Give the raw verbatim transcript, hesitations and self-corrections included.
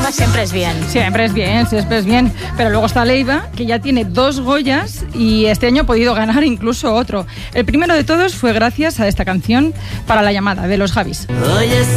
siempre es bien. Siempre es bien, siempre es bien. Pero luego está Leiva, que ya tiene dos Goyas y este año ha podido ganar incluso otro. El primero de todos fue gracias a esta canción, Para la llamada, de los Javis. Hoy es